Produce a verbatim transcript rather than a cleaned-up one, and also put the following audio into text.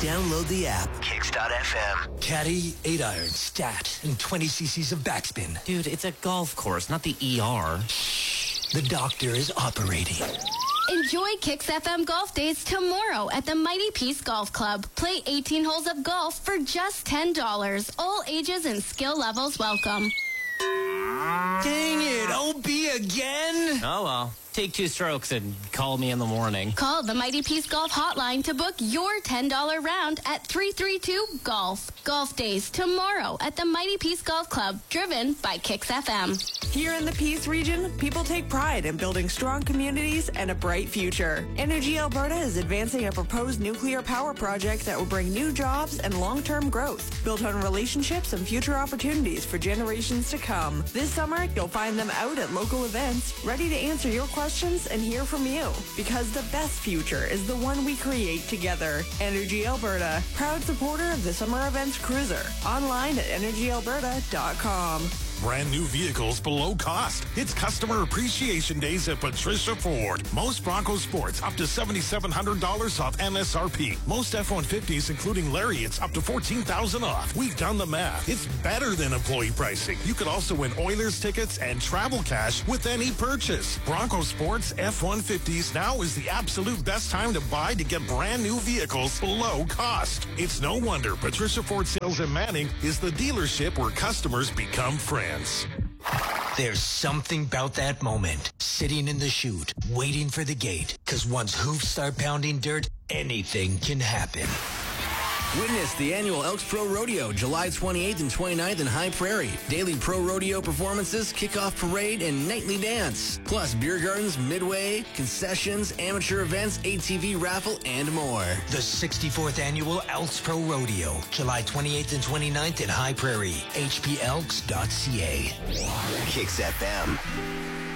Download the app. Kicks dot F M. Caddy, eight iron, stat, and twenty cc's of backspin. Dude, it's a golf course, not the E R. Shh. The doctor is operating. Enjoy Kicks F M Golf Days tomorrow at the Mighty Peace Golf Club. Play eighteen holes of golf for just ten dollars. All ages and skill levels welcome. Dang it, O B again? Oh, well. Take two strokes and call me in the morning. Call the Mighty Peace Golf Hotline to book your ten dollars round at three three two golf. Golf Days tomorrow at the Mighty Peace Golf Club, driven by Kicks F M. Here in the Peace region, people take pride in building strong communities and a bright future. Energy Alberta is advancing a proposed nuclear power project that will bring new jobs and long-term growth, built on relationships and future opportunities for generations to come. This summer, you'll find them out at local events, ready to answer your questions and hear from you. Because the best future is the one we create together. Energy Alberta, proud supporter of the Summer Events Cruiser. Online at energy alberta dot com. Brand new vehicles below cost. It's Customer Appreciation Days at Patricia Ford. Most Bronco Sports up to seven thousand seven hundred dollars off M S R P. Most F one fifties, including Lariats, up to fourteen thousand dollars off. We've done the math. It's better than employee pricing. You could also win Oilers tickets and travel cash with any purchase. Bronco Sports F one fifties, now is the absolute best time to buy to get brand new vehicles below cost. It's no wonder Patricia Ford Sales in Manning is the dealership where customers become friends. There's something about that moment, sitting in the chute, waiting for the gate, because once hoofs start pounding dirt, anything can happen. Witness the annual Elks Pro Rodeo, July twenty-eighth and twenty-ninth in High Prairie. Daily pro rodeo performances, kickoff parade, and nightly dance. Plus beer gardens, midway, concessions, amateur events, A T V raffle, and more. The sixty-fourth Annual Elks Pro Rodeo, July twenty-eighth and twenty-ninth in High Prairie. H P elks dot c a. Kicks F M.